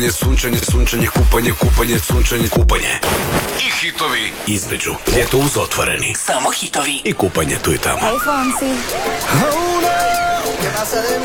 Sunčanje, sunčanje, sunčanje, kupanje, kupanje, sunčanje, kupanje. I hitovi između. Ljeto uz otvoreni. Samo hitovi. I kupanje tu i tamo. Hey, Fonsi. Oh no, ¿qué pasa de mí?